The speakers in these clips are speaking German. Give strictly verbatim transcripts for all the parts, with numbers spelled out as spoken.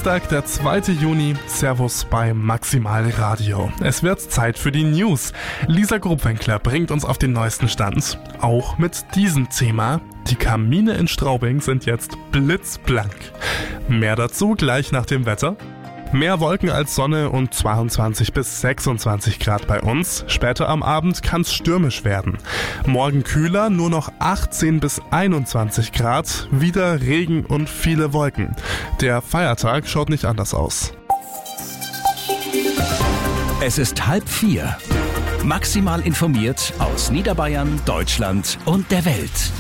Dienstag, der zweite Juni. Servus bei Maximal Radio. Es wird Zeit für die News. Lisa Grubwinkler bringt uns auf den neuesten Stand. Auch mit diesem Thema. Die Kamine in Straubing sind jetzt blitzblank. Mehr dazu gleich nach dem Wetter. Mehr Wolken als Sonne und zweiundzwanzig bis sechsundzwanzig Grad bei uns. Später am Abend kann es stürmisch werden. Morgen kühler, nur noch achtzehn bis einundzwanzig Grad. Wieder Regen und viele Wolken. Der Feiertag schaut nicht anders aus. Es ist halb vier. Maximal informiert aus Niederbayern, Deutschland und der Welt.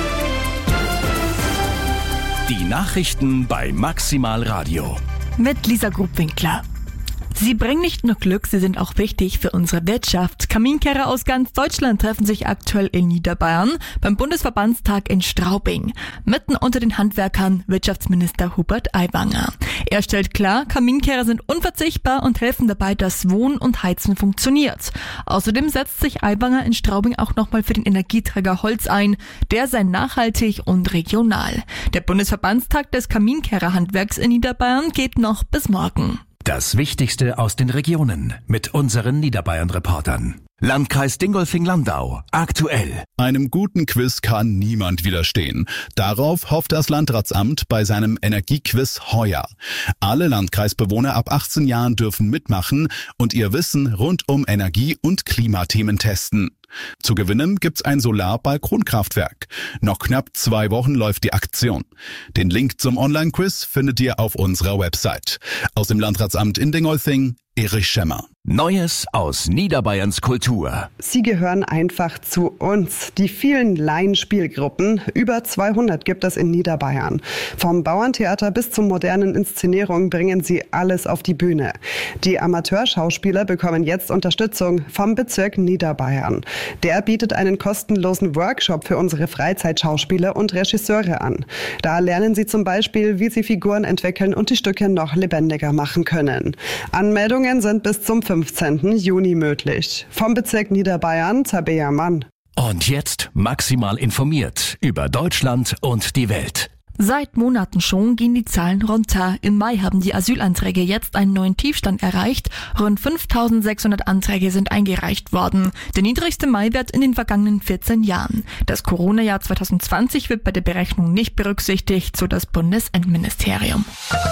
Die Nachrichten bei Maximal Radio. Mit Lisa Grubwinkler. Sie bringen nicht nur Glück, sie sind auch wichtig für unsere Wirtschaft. Kaminkehrer aus ganz Deutschland treffen sich aktuell in Niederbayern beim Bundesverbandstag in Straubing. Mitten unter den Handwerkern Wirtschaftsminister Hubert Aiwanger. Er stellt klar, Kaminkehrer sind unverzichtbar und helfen dabei, dass Wohnen und Heizen funktioniert. Außerdem setzt sich Aiwanger in Straubing auch nochmal für den Energieträger Holz ein. Der sei nachhaltig und regional. Der Bundesverbandstag des Kaminkehrerhandwerks in Niederbayern geht noch bis morgen. Das Wichtigste aus den Regionen mit unseren Niederbayern-Reportern. Landkreis Dingolfing-Landau. Aktuell. Einem guten Quiz kann niemand widerstehen. Darauf hofft das Landratsamt bei seinem Energiequiz heuer. Alle Landkreisbewohner ab achtzehn Jahren dürfen mitmachen und ihr Wissen rund um Energie- und Klimathemen testen. Zu gewinnen gibt's ein Solar-Balkonkraftwerk. Noch knapp zwei Wochen läuft die Aktion. Den Link zum Online-Quiz findet ihr auf unserer Website. Aus dem Landratsamt in Dingolfing, Erich Schemmer. Neues aus Niederbayerns Kultur. Sie gehören einfach zu uns. Die vielen Laienspielgruppen, über zweihundert gibt es in Niederbayern. Vom Bauerntheater bis zur modernen Inszenierung bringen sie alles auf die Bühne. Die Amateurschauspieler bekommen jetzt Unterstützung vom Bezirk Niederbayern. Der bietet einen kostenlosen Workshop für unsere Freizeitschauspieler und Regisseure an. Da lernen sie zum Beispiel, wie sie Figuren entwickeln und die Stücke noch lebendiger machen können. Anmeldungen sind bis zum fünfzehnten Juni möglich. Vom Bezirk Niederbayern, Tabea Mann. Und jetzt maximal informiert über Deutschland und die Welt. Seit Monaten schon gehen die Zahlen runter. Im Mai haben die Asylanträge jetzt einen neuen Tiefstand erreicht. Rund fünftausendsechshundert Anträge sind eingereicht worden. Der niedrigste Maiwert in den vergangenen vierzehn Jahren. Das Corona-Jahr zweitausendzwanzig wird bei der Berechnung nicht berücksichtigt, so das Bundesinnenministerium.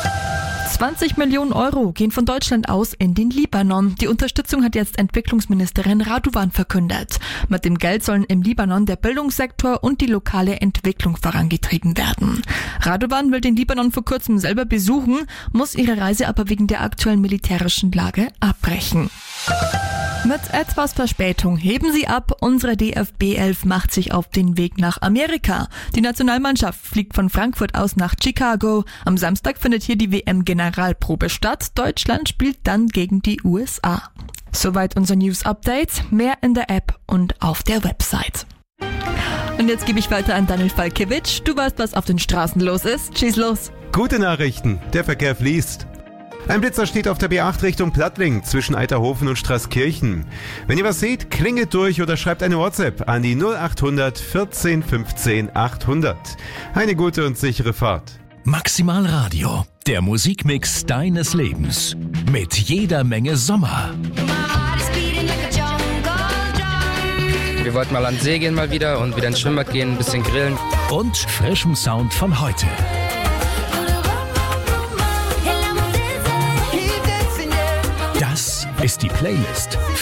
zwanzig Millionen Euro gehen von Deutschland aus in den Libanon. Die Unterstützung hat jetzt Entwicklungsministerin Raduan verkündet. Mit dem Geld sollen im Libanon der Bildungssektor und die lokale Entwicklung vorangetrieben werden. Raduan will den Libanon vor kurzem selber besuchen, muss ihre Reise aber wegen der aktuellen militärischen Lage abbrechen. Mit etwas Verspätung heben sie ab. Unsere D F B elf macht sich auf den Weg nach Amerika. Die Nationalmannschaft fliegt von Frankfurt aus nach Chicago. Am Samstag findet hier die W M-Generalprobe statt. Deutschland spielt dann gegen die U S A. Soweit unser News-Update. Mehr in der App und auf der Website. Und jetzt gebe ich weiter an Daniel Falkiewicz. Du weißt, was auf den Straßen los ist. Schieß los. Gute Nachrichten. Der Verkehr fließt. Ein Blitzer steht auf der B acht Richtung Plattling zwischen Eiterhofen und Straßkirchen. Wenn ihr was seht, klingelt durch oder schreibt eine WhatsApp an die null achthundert vierzehn fünfzehn achthundert. Eine gute und sichere Fahrt. Maximal Radio, der Musikmix deines Lebens. Mit jeder Menge Sommer. Wir wollten mal an den See gehen mal wieder und wieder ins Schwimmbad gehen, ein bisschen grillen. Und frischem Sound von heute. Das ist die Playlist